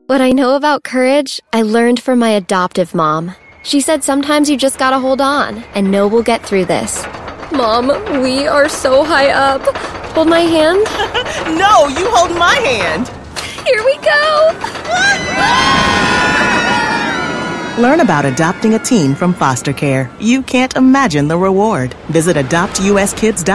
What I know about courage, I learned from my adoptive mom. She said sometimes you just gotta hold on and know we'll get through this. Mom, we are so high up. Hold my hand? No, you hold my hand. Here we go. Learn about adopting a teen from foster care. You can't imagine the reward. Visit adoptuskids.org.